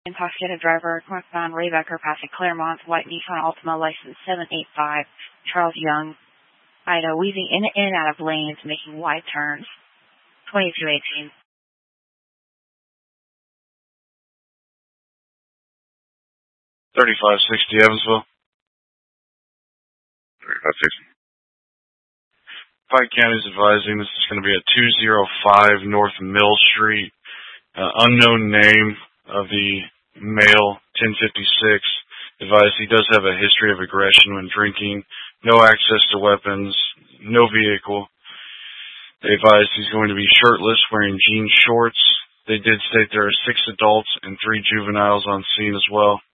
Intoxicated driver, northbound Raybecker passing Claremont, white Nissan Altima, license 785, Charles Young, Ida, weaving in and out of lanes, making wide turns. 2218. 3560 Evansville. 3560. Pike County is advising this is going to be at 205 North Mill Street. Unknown name of the male, 1056. Advised he does have a history of aggression when drinking, no access to weapons, no vehicle. They advised he's going to be shirtless, wearing jean shorts. They did state there are 6 adults and 3 juveniles on scene as well.